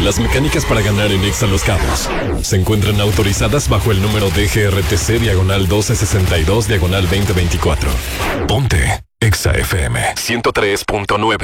Las mecánicas para ganar en Exa Los Cabos se encuentran autorizadas bajo el número DGRTC /1262 /2024. Ponte Exa FM 103.9.